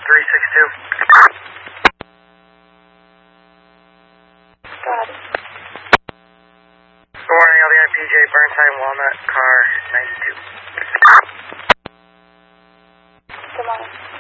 362. Go ahead. Good morning, LDI PJ, Burnside, Walnut, car 92. Good morning.